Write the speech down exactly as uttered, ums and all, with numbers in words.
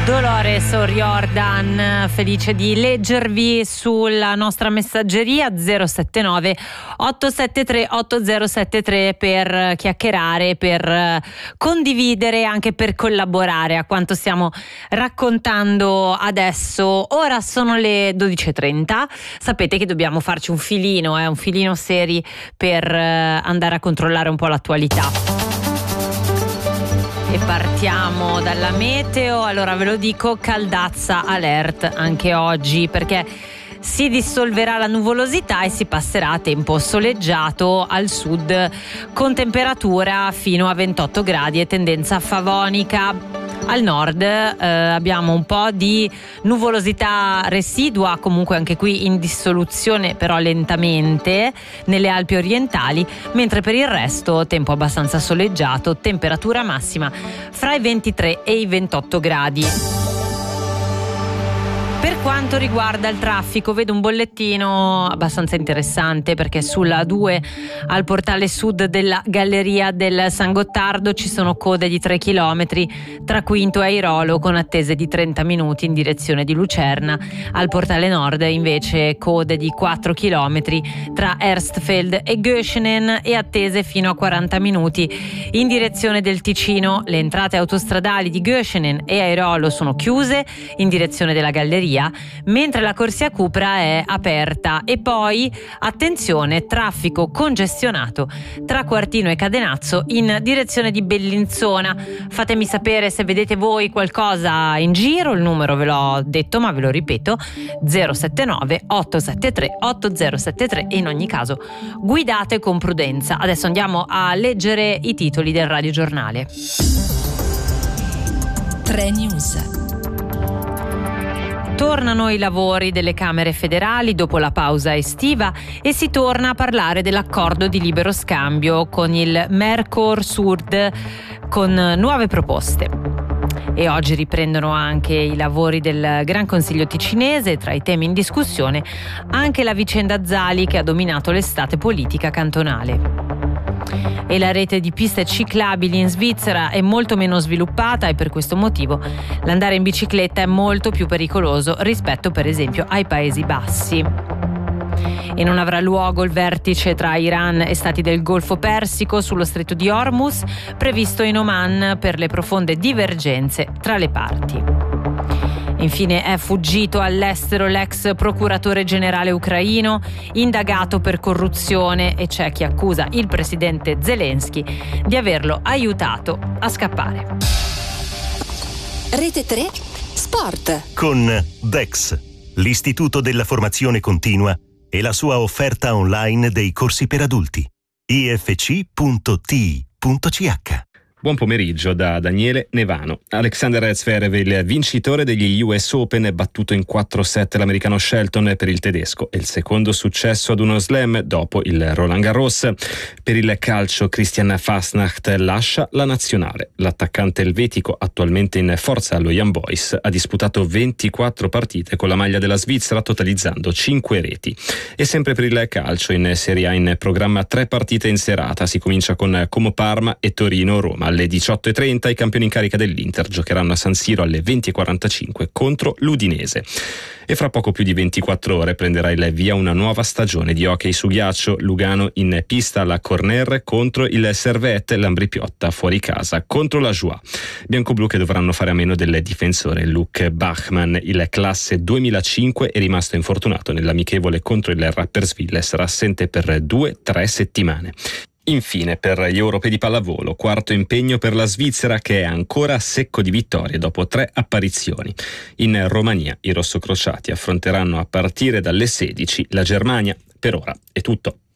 Dolores O'Riordan, felice di leggervi sulla nostra messaggeria zero sette nove otto sette tre otto zero sette tre per chiacchierare, per condividere, anche per collaborare a quanto stiamo raccontando adesso. Ora sono le dodici e trenta, sapete che dobbiamo farci un filino, eh, un filino seri per andare a controllare un po' l'attualità. E partiamo dalla meteo. Allora ve lo dico, caldazza alert anche oggi, perché si dissolverà la nuvolosità e si passerà a tempo soleggiato al sud, con temperatura fino a ventotto gradi e tendenza favonica. Al nord eh, abbiamo un po' di nuvolosità residua, comunque anche qui in dissoluzione, però lentamente nelle Alpi orientali, mentre per il resto tempo abbastanza soleggiato, temperatura massima fra i ventitré e i ventotto gradi. Per quanto riguarda il traffico, vedo un bollettino abbastanza interessante, perché sulla A due al portale sud della Galleria del San Gottardo ci sono code di tre chilometri tra Quinto e Airolo, con attese di trenta minuti in direzione di Lucerna. Al portale nord invece code di quattro chilometri tra Erstfeld e Göschenen e attese fino a quaranta minuti in direzione del Ticino. Le entrate autostradali di Göschenen e Airolo sono chiuse in direzione della Galleria, mentre la corsia Cupra è aperta. E poi attenzione, traffico congestionato tra Quartino e Cadenazzo in direzione di Bellinzona. Fatemi sapere se vedete voi qualcosa in giro, il numero ve l'ho detto ma ve lo ripeto, zero sette nove otto sette tre otto zero sette tre, e in ogni caso guidate con prudenza. Adesso andiamo a leggere i titoli del radiogiornale. tre News. Tornano i lavori delle Camere federali dopo la pausa estiva e si torna a parlare dell'accordo di libero scambio con il Mercosur, con nuove proposte. E oggi riprendono anche i lavori del Gran Consiglio ticinese, tra i temi in discussione anche la vicenda Zali, che ha dominato l'estate politica cantonale. E la rete di piste ciclabili in Svizzera è molto meno sviluppata, e per questo motivo l'andare in bicicletta è molto più pericoloso rispetto per esempio ai Paesi Bassi. E non avrà luogo il vertice tra Iran e stati del Golfo Persico sullo stretto di Hormuz, previsto in Oman per le profonde divergenze tra le parti. Infine è fuggito all'estero l'ex procuratore generale ucraino, indagato per corruzione, e c'è chi accusa il presidente Zelensky di averlo aiutato a scappare. Rete tre Sport con Dex, l'Istituto della Formazione Continua e la sua offerta online dei corsi per adulti. i f c punto t i punto c h. Buon pomeriggio da Daniele Nevano. Alexander Zverev, il vincitore degli U S Open, battuto in quattro set l'americano Shelton per il tedesco, e il secondo successo ad uno slam dopo il Roland Garros. Per il calcio, Christian Fastnacht lascia la nazionale. L'attaccante elvetico, attualmente in forza allo Young Boys, ha disputato ventiquattro partite con la maglia della Svizzera, totalizzando cinque reti. E sempre per il calcio, in Serie A in programma tre partite in serata. Si comincia con Como Parma e Torino Roma. Alle diciotto e trenta i campioni in carica dell'Inter giocheranno a San Siro alle venti e quarantacinque contro l'Udinese. E fra poco più di ventiquattro ore prenderà il via una nuova stagione di hockey su ghiaccio. Lugano in pista alla Corner contro il Servette, l'Ambrì-Piotta fuori casa contro la Joie. Biancoblù che dovranno fare a meno del difensore Luke Bachmann. Il classe duemilacinque è rimasto infortunato nell'amichevole contro il Rapperswil e sarà assente per due tre settimane. Infine, per gli europei di pallavolo, quarto impegno per la Svizzera, che è ancora secco di vittorie dopo tre apparizioni. In Romania i rossocrociati affronteranno a partire dalle sedici la Germania. Per ora è tutto.